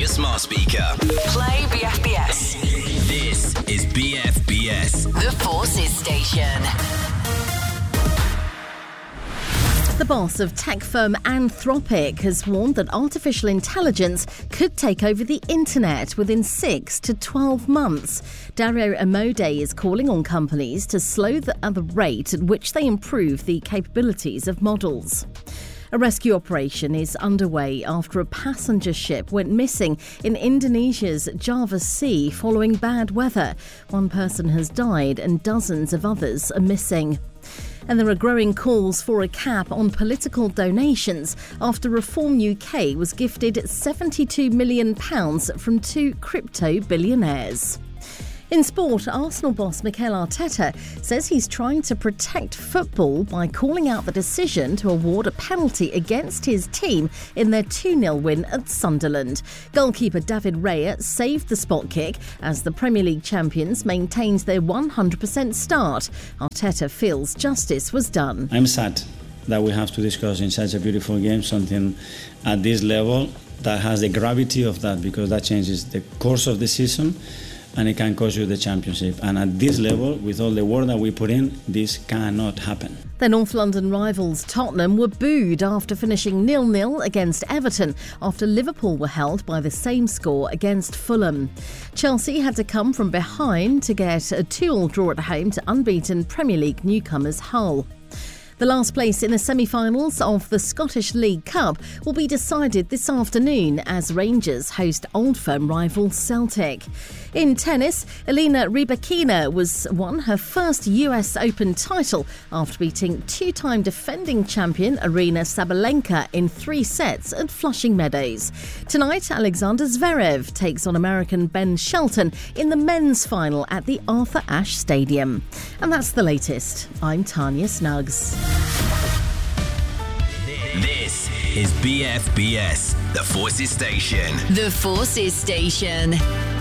your smart speaker. Play BFBS. This is BFBS. The Forces Station. The boss of tech firm Anthropic has warned that artificial intelligence could take over the internet within 6 to 12 months. Dario Amodei is calling on companies to slow the rate at which they improve the capabilities of models. A rescue operation is underway after a passenger ship went missing in Indonesia's Java Sea following bad weather. One person has died and dozens of others are missing. And there are growing calls for a cap on political donations after Reform UK was gifted £72 million from two crypto billionaires. In sport, Arsenal boss Mikel Arteta says he's trying to protect football by calling out the decision to award a penalty against his team in their 2-0 win at Sunderland. Goalkeeper David Raya saved the spot kick as the Premier League champions maintained their 100% start. Arteta feels justice was done. I'm sad that we have to discuss in such a beautiful game something at this level that has the gravity of that, because that changes the course of the season and it can cost you the championship. And at this level, with all the work that we put in, this cannot happen. The North London rivals Tottenham were booed after finishing 0-0 against Everton after Liverpool were held by the same score against Fulham. Chelsea had to come from behind to get a 2-2 draw at home to unbeaten Premier League newcomers Hull. The last place in the semi-finals of the Scottish League Cup will be decided this afternoon as Rangers host Old Firm rival Celtic. In tennis, Elena Rybakina won her first US Open title after beating two-time defending champion Aryna Sabalenka in 3 sets at Flushing Meadows. Tonight, Alexander Zverev takes on American Ben Shelton in the men's final at the Arthur Ashe Stadium. And that's the latest. I'm Tanya Snuggs. This is BFBS, the Forces Station. The Forces Station.